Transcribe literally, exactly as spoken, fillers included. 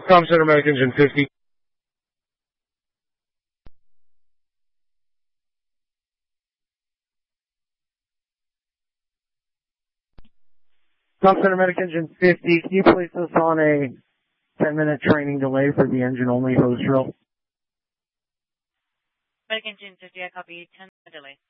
Com Center Medic Engine fifty. Com Center Medic Engine fifty, can you place us on a ten minute training delay for the engine only hose drill? Medic Engine fifty, I copy, ten minute delay.